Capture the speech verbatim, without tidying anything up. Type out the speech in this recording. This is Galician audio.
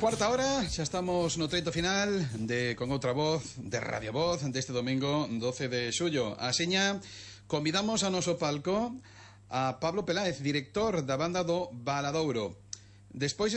Cuarta hora, xa estamos no treito final de Con Outra Voz, de Radio Voz, deste domingo doce de xullo. Axiña, convidamos ao noso palco a Pablo Peláez, director da banda do Valadouro. Despois